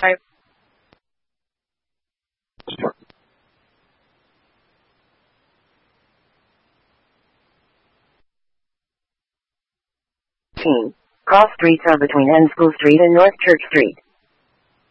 Bye. Cross streets are between N School Street and North Church Street.